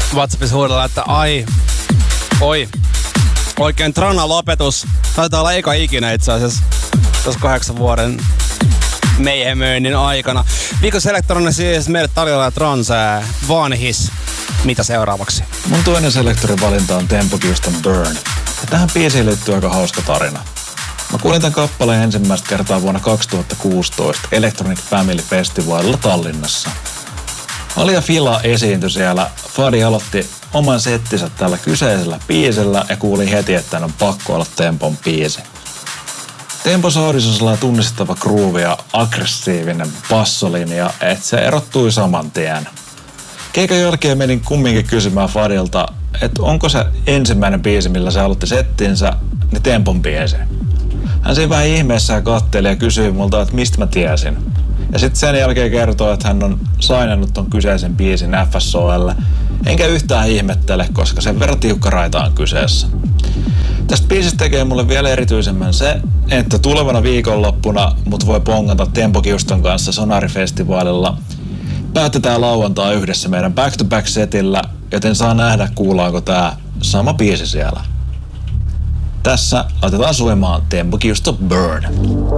WhatsAppissa huudella, että oikein trana lopetus. Taitaa olla eka ikinä itse asiassa tuossa 8 vuoden Mayhemöinnin aikana. Viikon selektorina siis meille tarjolla ja Transää Vanhis. Mitä seuraavaksi? Mun toinen selektorin valinta on Tempo Houston Burn. Ja tähän biisiin liittyy aika hauska tarina. Mä kuulin tämän kappaleen ensimmäistä kertaa vuonna 2016 Electronic Family Festivalilla Tallinnassa. Ali ja Fila esiintyi siellä. Fadi aloitti oman settinsä tällä kyseisellä biisellä ja kuuli heti, että tämän on pakko olla Tempon biisi. Tempo soudissa on sellainen tunnistettava groove ja aggressiivinen bassolinja, että se erottui saman tien. Keikan jälkeen menin kumminkin kysymään Fadilta, että onko se ensimmäinen biisi, millä se aloitti settinsä, niin Tempon biisi. Hän siinä vähän ihmeessään katteli ja kysyi multa, että mistä mä tiesin. Ja sitten sen jälkeen kertoi, että hän on sainannut ton kyseisen biisin FSO:lle. Enkä yhtään ihmettele, koska sen verran tiukka raita on kyseessä. Tästä biisistä tekee mulle vielä erityisemmän se, että tulevana viikonloppuna mut voi pongata Tempo Houston kanssa Sonarifestivaalilla. Päätetään lauantai yhdessä meidän back-to-back-setillä, joten saa nähdä, kuullaanko tää sama biisi siellä. Tässä laitetaan soimaan Tempo Houston Burn.